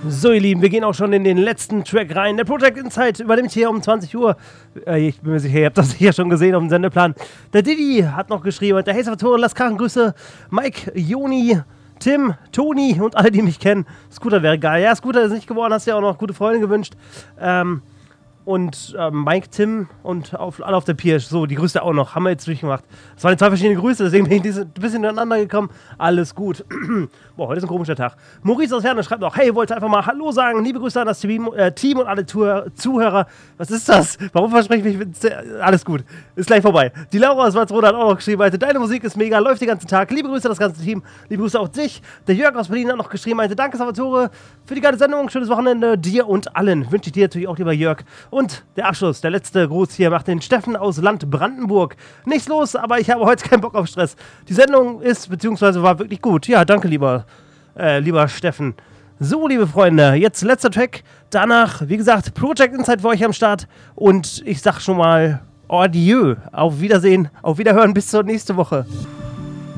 So, ihr Lieben, wir gehen auch schon in den letzten Track rein. Der Project Insight übernimmt hier um 20 Uhr. Ich bin mir sicher, ihr habt das hier schon gesehen auf dem Sendeplan. Der Didi hat noch geschrieben, der Hey Salvatore, lasst Grüße. Mike, Joni, Tim, Toni und alle, die mich kennen. Scooter wäre geil. Ja, Scooter ist nicht geworden, hast ja auch noch gute Freunde gewünscht. Und Mike, Tim und alle auf der Pirsch. So, die Grüße auch noch. Haben wir jetzt durchgemacht. Das waren zwei verschiedene Grüße, deswegen bin ich ein bisschen durcheinander gekommen. Alles gut. Boah, heute ist ein komischer Tag. Maurice aus Herne schreibt noch, hey, wollte einfach mal Hallo sagen. Liebe Grüße an das Team und alle Zuhörer. Was ist das? Warum verspreche ich mich? Alles gut. Ist gleich vorbei. Die Laura aus Walsrode hat auch noch geschrieben, meinte, deine Musik ist mega, läuft den ganzen Tag. Liebe Grüße an das ganze Team. Liebe Grüße auch dich. Der Jörg aus Berlin hat noch geschrieben, meinte, danke Salvatore für die geile Sendung. Schönes Wochenende dir und allen. Wünsche ich dir natürlich auch, lieber Jörg. Und der Abschluss, der letzte Gruß hier macht den Steffen aus Land Brandenburg. Nichts los, aber ich habe heute keinen Bock auf Stress. Die Sendung ist, beziehungsweise war wirklich gut. Ja, danke, lieber Steffen. So, liebe Freunde, jetzt letzter Track. Danach, wie gesagt, Project Insight für euch am Start. Und ich sag schon mal Adieu. Auf Wiedersehen, auf Wiederhören, bis zur nächsten Woche.